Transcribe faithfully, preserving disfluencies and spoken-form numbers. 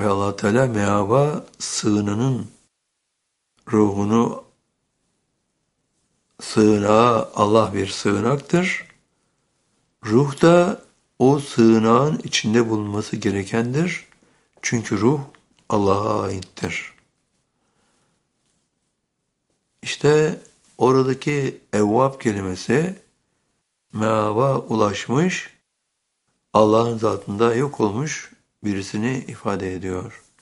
Ve Allah Teala meaba sığınanın ruhunu sığınağa Allah bir sığınaktır. Ruh da o sığınağın içinde bulunması gerekendir. Çünkü ruh Allah'a aittir. İşte oradaki evvab kelimesi meaba ulaşmış, Allah'ın zatında yok olmuş birisini ifade ediyor.